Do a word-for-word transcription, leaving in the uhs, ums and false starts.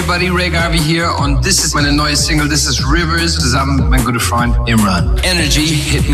everybody, Ray Garvey hier und this ist meine neue Single, this is Rivers, zusammen mit meinem guten Freund Imran. Energy hit me.